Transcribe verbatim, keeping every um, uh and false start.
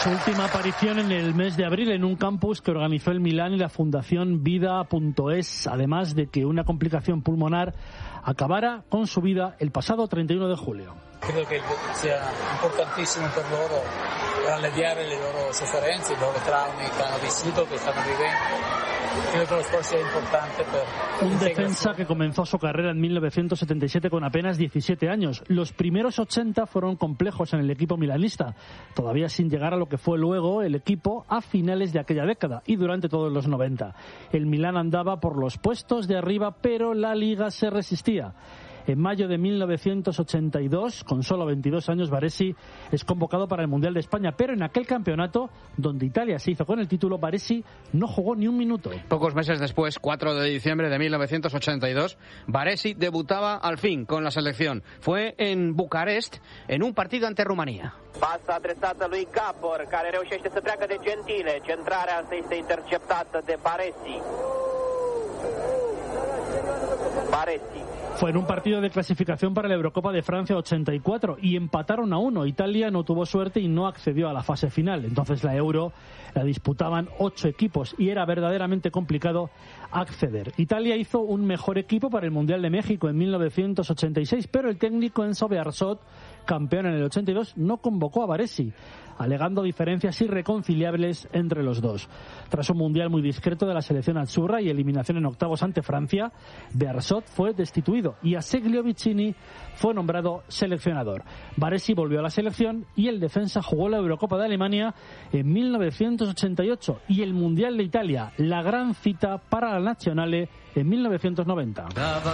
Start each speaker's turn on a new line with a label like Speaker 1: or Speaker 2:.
Speaker 1: Su última aparición en el mes de abril en un campus que organizó el Milán y la Fundación Vida punto es, además de que una complicación pulmonar acabara con su vida el pasado treinta y uno de julio.
Speaker 2: Creo que sea importantísimo per loro per alleviare le loro sofferenze, i loro traumi che hanno vissuto, che stanno vivendo. Creo que lo sport sea importante per...
Speaker 1: Un defensa que comenzó su carrera en mil novecientos setenta y siete con apenas diecisiete años. Los primeros ochenta fueron complejos en el equipo milanista, todavía sin llegar a lo que fue luego el equipo a finales de aquella década y durante todos los noventa. El Milán andaba por los puestos de arriba, pero la Liga se resistía. En mayo de mil novecientos ochenta y dos, con solo veintidós años, Baresi es convocado para el Mundial de España, pero en aquel campeonato, donde Italia se hizo con el título, Baresi no jugó ni un minuto.
Speaker 3: Pocos meses después, cuatro de diciembre de mil novecientos ochenta y dos, Baresi debutaba al fin con la selección. Fue en Bucarest, en un partido ante Rumanía.
Speaker 4: Passa adresată lui Gabor, care reușește să treacă de Gentile. Centrarea însă este interceptată de Baresi. Baresi.
Speaker 1: Fue en un partido de clasificación para la Eurocopa de Francia ochenta y cuatro y empataron a uno. Italia no tuvo suerte y no accedió a la fase final. Entonces la Euro la disputaban ocho equipos y era verdaderamente complicado acceder. Italia hizo un mejor equipo para el Mundial de México en mil novecientos ochenta y seis, pero el técnico Enzo Bearzot, campeón en el ochenta y dos, no convocó a Baresi, alegando diferencias irreconciliables entre los dos. Tras un mundial muy discreto de la selección azzurra y eliminación en octavos ante Francia, Bearzot fue destituido y Aseglio Vicini fue nombrado seleccionador. Baresi volvió a la selección y el defensa jugó la Eurocopa de Alemania en mil novecientos ochenta y ocho y el Mundial de Italia, la gran cita para la Nazionale en mil novecientos noventa.